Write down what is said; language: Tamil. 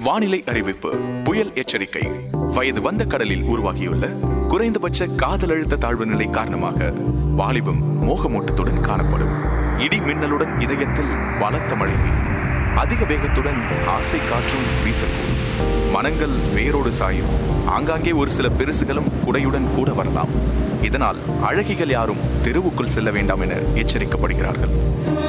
வானிலை அறிவிப்பு. புயல் எச்சரிக்கை. வயது வந்த கடலில் உருவாகியுள்ள குறைந்தபட்ச காதல் அழுத்த தாழ்வு நிலை காரணமாக வாலிபம் மோகமூட்டத்துடன் காணப்படும். இடி மின்னலுடன் இதயத்தில் பலத்த மழை பெய்யும். அதிக வேகத்துடன் ஆசை காற்றும் வீசக்கூடும். மனங்கள் வேரோடு சாயும். ஆங்காங்கே ஒரு சில பெருசுகளும் குடையுடன் கூட வரலாம். இதனால் அழகிகள் யாரும் தெருவுக்குள் செல்ல வேண்டாம் என எச்சரிக்கப்படுகிறார்கள்.